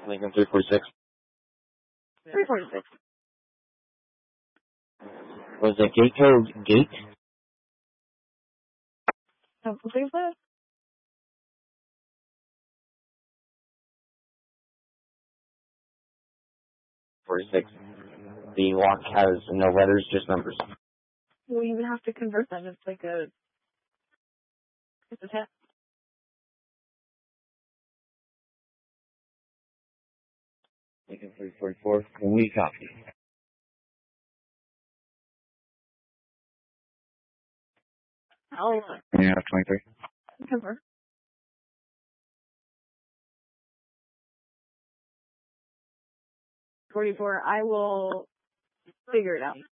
Lincoln 346. 346. Was the gate code gate? No, please, that? 46. The lock has no letters, just numbers. Well, you would have to convert them. It's like it's a test. Lincoln 344. We copy. I'll Yeah, 23. convert. 44. I will figure it out.